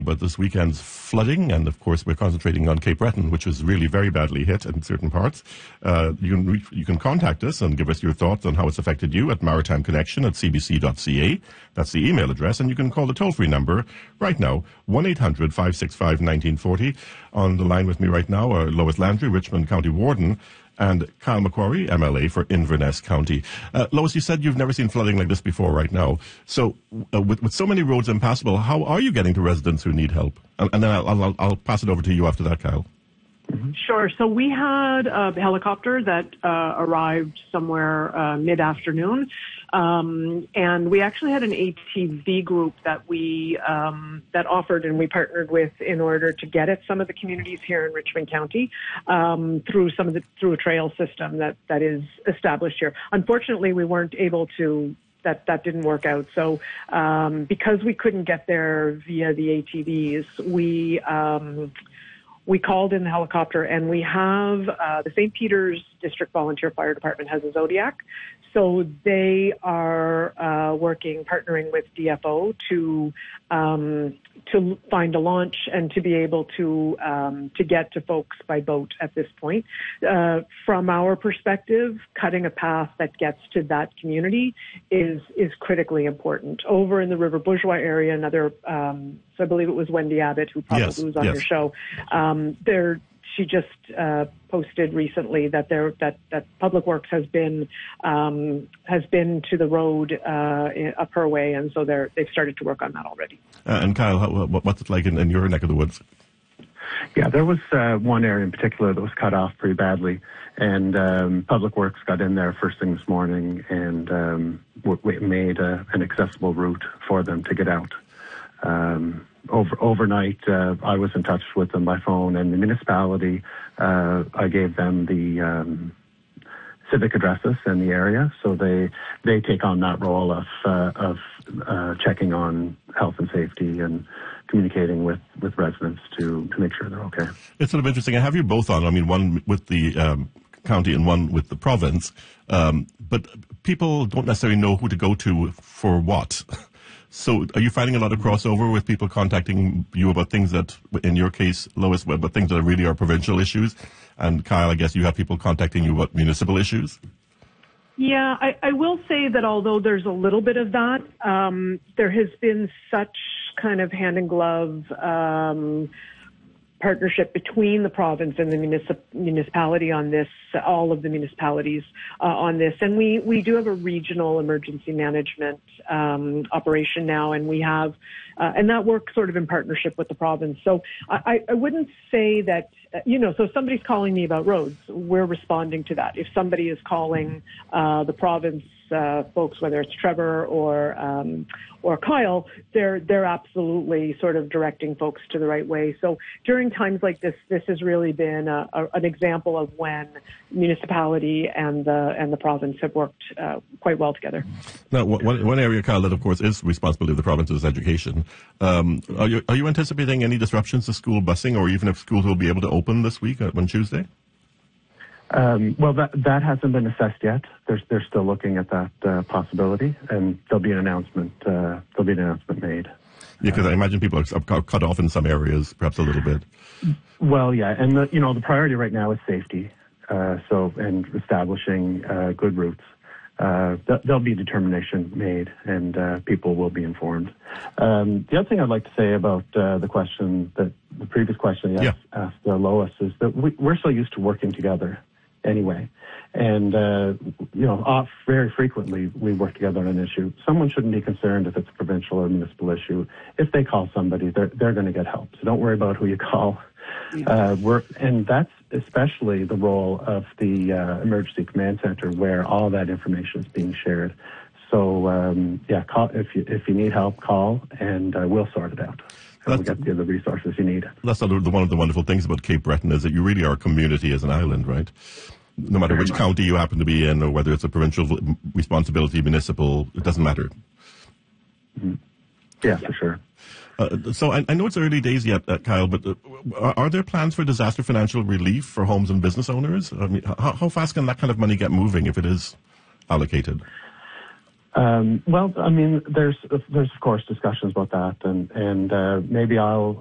But this weekend's flooding, and of course we're concentrating on Cape Breton, which was really very badly hit in certain parts. You can contact us and give us your thoughts on how it's affected you at maritimeconnection@cbc.ca. That's the email address, and you can call the toll-free number right now, 1-800-565-1940. On the line with me right now are Lois Landry, Richmond County Warden, and Kyle McQuarrie, MLA for Inverness County. Lois, you said you've never seen flooding like this before right now. So with so many roads impassable, how are you getting to residents who need help? And then I'll pass it over to you after that, Kyle. Sure. So we had a helicopter that arrived somewhere mid-afternoon. And we actually had an ATV group that we that offered and we partnered with in order to get at some of the communities here in Richmond County through a trail system that is established here. Unfortunately, we weren't able to. That didn't work out. So because we couldn't get there via the ATVs, we called in the helicopter, and we have the St. Peter's District Volunteer Fire Department has a Zodiac. So they are partnering with DFO to find a launch and to be able to get to folks by boat at this point. From our perspective, cutting a path that gets to that community is critically important. Over in the River Bourgeois area, another, so I believe it was Wendy Abbott who probably was on your show. She just posted recently that that Public Works has been to the road up her way, and so they've started to work on that already. And Kyle, what's it like in your neck of the woods? Yeah, there was one area in particular that was cut off pretty badly, and Public Works got in there first thing this morning and we made an accessible route for them to get out. Overnight, I was in touch with them by phone, and the municipality, I gave them the civic addresses in the area, so they take on that role of checking on health and safety and communicating with residents to make sure they're okay. It's sort of interesting. I have you both on. I mean, one with the county and one with the province, but people don't necessarily know who to go to for what. So are you finding a lot of crossover with people contacting you about things that, in your case, Lois, about things that really are provincial issues? And Kyle, I guess you have people contacting you about municipal issues? Yeah, I will say that although there's a little bit of that, there has been such kind of hand-in-glove partnership between the province and the municipality on this, all of the municipalities on this. And we do have a regional emergency management operation now, and we have, and that works sort of in partnership with the province. So I wouldn't say that, so if somebody's calling me about roads, we're responding to that. If somebody is calling the province folks, whether it's Trevor or Kyle, they're absolutely sort of directing folks to the right way. So during times like this has really been an example of when municipality and the province have worked quite well together. Now, one area, Kyle, that of course is responsibility of the province is education. Are you anticipating any disruptions to school busing, or even if schools will be able to open this week on Tuesday? Well, that hasn't been assessed yet. They're still looking at that possibility, and there'll be an announcement. Made. Yeah, because I imagine people are cut off in some areas, perhaps a little bit. Well, yeah, and the priority right now is safety. And establishing good routes. There'll be determination made, and people will be informed. The other thing I'd like to say about the previous question you asked Lois, is that we're so used to working together anyway. And, very frequently we work together on an issue. Someone shouldn't be concerned if it's a provincial or municipal issue. If they call somebody, they're going to get help. So don't worry about who you call. And that's especially the role of the Emergency Command Center, where all that information is being shared. So, call, if you need help, call, and we'll sort it out. And we'll get the resources you need. That's one of the wonderful things about Cape Breton, is that you really are a community as an island, right? No matter which county you happen to be in, or whether it's a provincial responsibility, municipal, it doesn't matter. Mm-hmm. Yeah, for sure. So I know it's early days yet, Kyle, but are there plans for disaster financial relief for homes and business owners? I mean, how fast can that kind of money get moving if it is allocated? Well, I mean, there's of course discussions about that, and maybe I'll